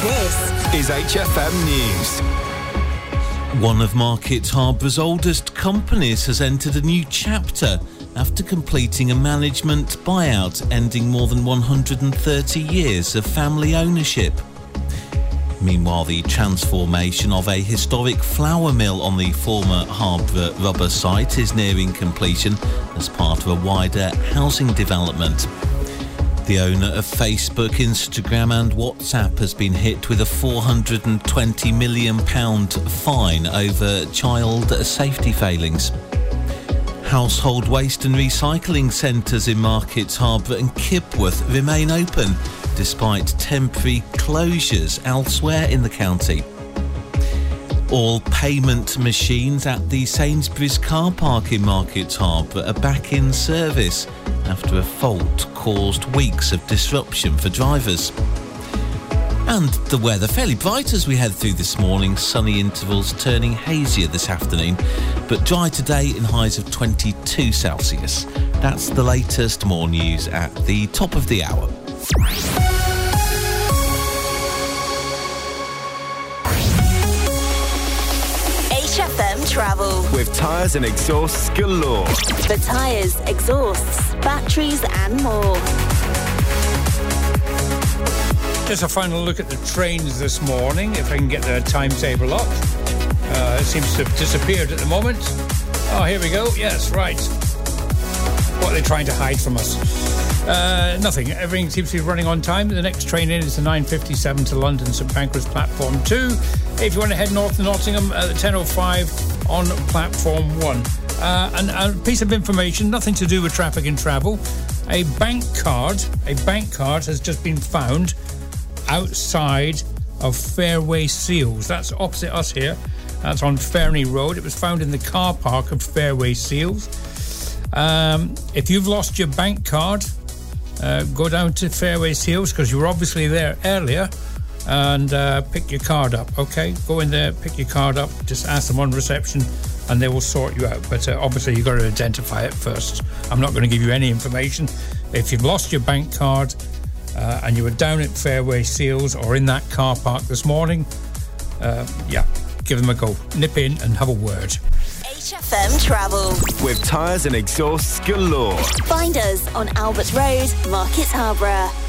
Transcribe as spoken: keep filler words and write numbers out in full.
This is H F M News. One of Market Harbour's oldest companies has entered a new chapter after completing a management buyout ending more than one hundred thirty years of family ownership. Meanwhile, the transformation of a historic flour mill on the former Harbour rubber site is nearing completion as part of a wider housing development. The owner of Facebook, Instagram and WhatsApp has been hit with a four hundred twenty million pounds fine over child safety failings. Household waste and recycling centres in Markets Harbour and Kibworth remain open despite temporary closures elsewhere in the county. All payment machines at the Sainsbury's car park in Markets Harbour are back in service after a fault caused weeks of disruption for drivers. And the weather, fairly bright as we head through this morning, sunny intervals turning hazier this afternoon, but dry today in highs of twenty-two Celsius. That's the latest. More news at the top of the hour. H F M Travel. With tyres and exhausts galore. For tyres, exhausts, batteries and more. Just a final look at the trains this morning, if I can get the timetable up. Uh, it seems to have disappeared at the moment. Oh, here we go. Yes, right. What are they trying to hide from us? Uh, nothing. Everything seems to be running on time. The next train in is the nine fifty-seven to London St Pancras Platform two. If you want to head north to Nottingham, at the ten oh five on Platform one. Uh, and a piece of information, nothing to do with traffic and travel. A bank card, a bank card has just been found outside of Fairway Seals. That's opposite us here. That's on Fernie Road. It was found in the car park of Fairway Seals. Um, if you've lost your bank card, uh, go down to Fairway Seals because you were obviously there earlier and uh, pick your card up, okay? Go in there, pick your card up, just ask them on reception and they will sort you out. But uh, obviously you've got to identify it first. I'm not going to give you any information. If you've lost your bank card uh, and you were down at Fairway Seals or in that car park this morning, uh, yeah, give them a go. Nip in and have a word. H F M Travel. With tyres and exhausts galore. Find us on Albert Road, Markets Harbour.